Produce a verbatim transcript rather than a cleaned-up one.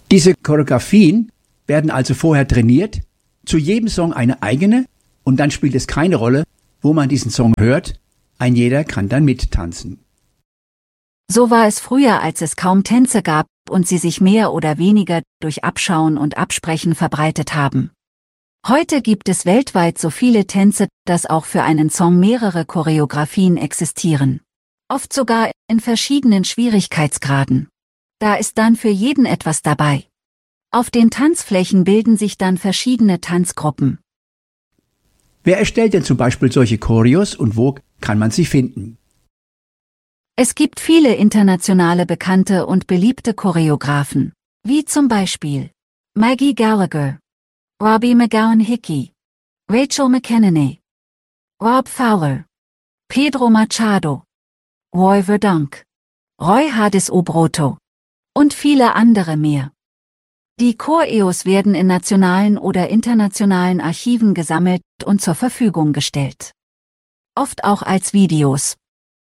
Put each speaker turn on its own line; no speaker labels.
Diese Choreografien werden also vorher trainiert, zu jedem Song eine eigene, und dann spielt es keine Rolle, wo man diesen Song hört, ein jeder kann dann mittanzen.
So war es früher, als es kaum Tänze gab und sie sich mehr oder weniger durch Abschauen und Absprechen verbreitet haben. Heute gibt es weltweit so viele Tänze, dass auch für einen Song mehrere Choreografien existieren. Oft sogar in verschiedenen Schwierigkeitsgraden. Da ist dann für jeden etwas dabei. Auf den Tanzflächen bilden sich dann verschiedene Tanzgruppen.
Wer erstellt denn zum Beispiel solche Choreos und wo kann man sie finden?
Es gibt viele internationale bekannte und beliebte Choreografen, wie zum Beispiel Maggie Gallagher, Robbie McGowan-Hickey, Rachel McEnany, Rob Fowler, Pedro Machado, Roy Verdonk, Roy Hades-Obroto und viele andere mehr. Die Choreos werden in nationalen oder internationalen Archiven gesammelt und zur Verfügung gestellt. Oft auch als Videos.